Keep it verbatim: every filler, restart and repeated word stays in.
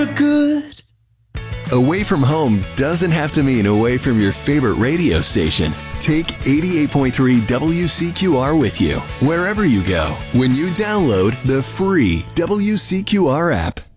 Good. Away from home doesn't have to mean away from your favorite radio station. Take eighty-eight point three W C Q R with you wherever you go when you download the free W C Q R app.